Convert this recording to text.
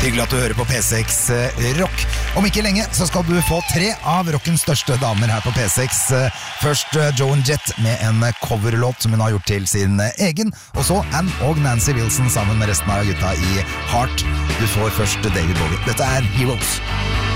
Hyggelig at du hører på P6 Rock. Om ikke lenge så skal du få 3 av rockens største damer her på P6. Først Joan Jett med en coverlåt som hun har gjort til sin egen. Og så Anne og Nancy Wilson sammen med resten av gutta i Heart. Du får først David Bowie. Dette er Heroes.